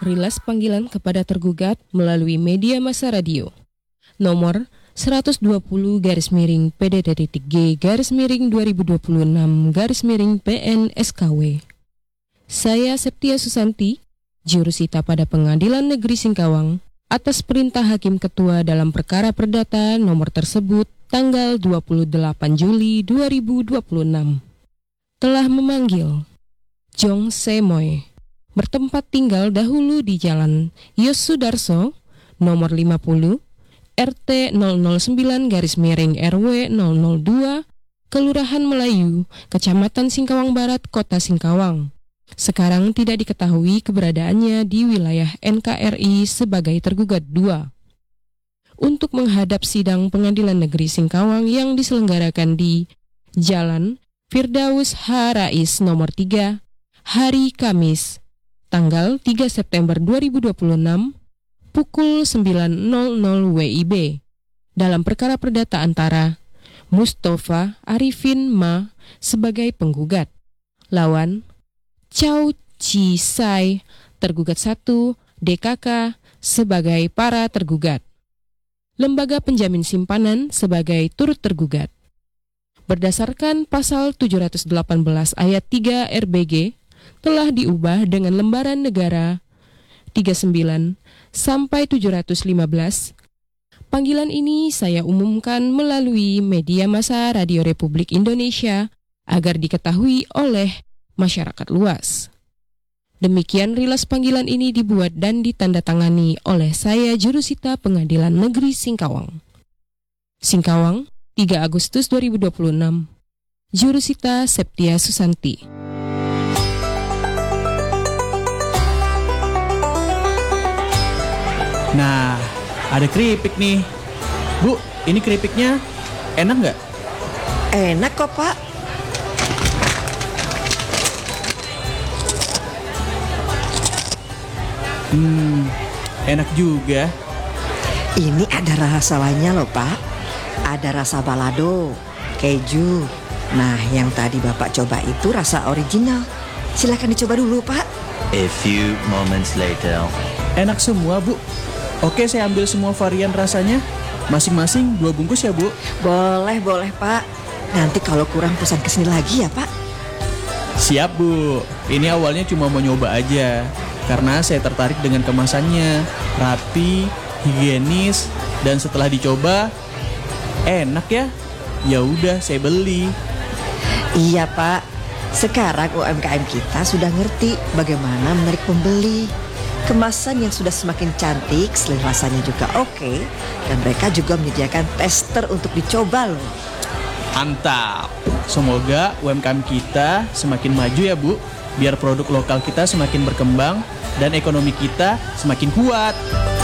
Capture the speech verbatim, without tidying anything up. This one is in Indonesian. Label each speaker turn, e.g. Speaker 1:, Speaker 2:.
Speaker 1: Rilas panggilan kepada tergugat melalui media massa radio. Nomor seratus dua puluh garis miring P D T G garis miring dua ribu dua puluh enam garis miring P N S K W. Saya Septia Susanti, jurusita pada Pengadilan Negeri Singkawang, atas perintah Hakim Ketua dalam perkara perdata nomor tersebut tanggal dua puluh delapan Juli dua ribu dua puluh enam, telah memanggil Jong Semoy, bertempat tinggal dahulu di Jalan Yosudarso, nomor lima puluh, R T nol nol sembilan garis miring R W nol nol dua, Kelurahan Melayu, Kecamatan Singkawang Barat, Kota Singkawang. Sekarang tidak diketahui keberadaannya di wilayah N K R I sebagai tergugat dua. Untuk menghadap sidang Pengadilan Negeri Singkawang yang diselenggarakan di Jalan Firdaus H. Rais nomor tiga, hari Kamis, tanggal tiga September dua ribu dua puluh enam, pukul sembilan nol nol W I B, dalam perkara perdata antara Mustafa Arifin Ma sebagai penggugat, lawan Chow Chi Sai, tergugat satu, D K K, sebagai para tergugat. Lembaga Penjamin Simpanan sebagai turut tergugat. Berdasarkan pasal tujuh ratus delapan belas ayat tiga R B G, telah diubah dengan lembaran negara tiga puluh sembilan sampai tujuh ratus lima belas. Panggilan ini saya umumkan melalui media massa Radio Republik Indonesia agar diketahui oleh masyarakat luas. Demikian rilas panggilan ini dibuat dan ditandatangani oleh saya jurusita Pengadilan Negeri Singkawang. Singkawang, tiga Agustus dua ribu dua puluh enam. Jurusita Septia Susanti.
Speaker 2: Nah, ada keripik nih. Bu, ini keripiknya enak nggak?
Speaker 3: Enak kok, Pak.
Speaker 2: Hmm, enak juga.
Speaker 3: Ini ada rasa lainnya loh, Pak. Ada rasa balado, keju. Nah, yang tadi Bapak coba itu rasa original. Silakan dicoba dulu, Pak.
Speaker 4: A few moments later.
Speaker 2: Enak semua, Bu. Oke, saya ambil semua varian rasanya. Masing-masing dua bungkus ya, Bu.
Speaker 3: Boleh, boleh, Pak. Nanti kalau kurang pesan kesini lagi ya, Pak.
Speaker 2: Siap, Bu. Ini awalnya cuma mau nyoba aja, karena saya tertarik dengan kemasannya. Rapi, higienis, dan setelah dicoba, enak ya. Ya udah, saya beli.
Speaker 3: Iya, Pak. Sekarang U M K M kita sudah ngerti bagaimana menarik pembeli. Kemasan yang sudah semakin cantik, selain rasanya juga oke, dan mereka juga menyediakan tester untuk dicoba loh.
Speaker 2: Mantap. Semoga U M K M kita semakin maju ya, Bu. Biar produk lokal kita semakin berkembang dan ekonomi kita semakin kuat.